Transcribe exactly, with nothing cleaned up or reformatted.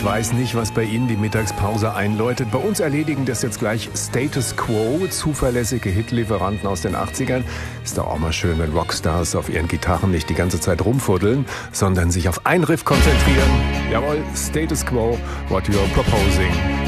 weiß nicht, was bei Ihnen die Mittagspause einläutet. Bei uns erledigen das jetzt gleich Status Quo, zuverlässige Hitlieferanten aus den achtzigern. Ist doch auch mal schön, wenn Rockstars auf ihren Gitarren nicht die ganze Zeit rumfuddeln, sondern sich auf einen Riff konzentrieren. Jawohl, Status Quo, what you're proposing.